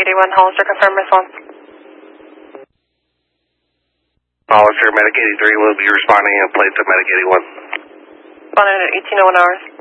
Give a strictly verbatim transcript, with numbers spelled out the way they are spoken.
eighty-one, Hollister, confirm response. Hollister, Medic eighty-three will be responding in place of Medic eighty-one. Responding at eighteen oh one hours.